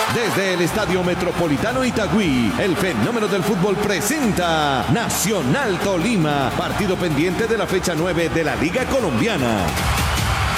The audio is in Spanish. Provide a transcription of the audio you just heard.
Desde el Estadio Metropolitano Itagüí, el fenómeno del fútbol presenta Nacional Tolima, partido pendiente de la fecha 9 de la Liga Colombiana.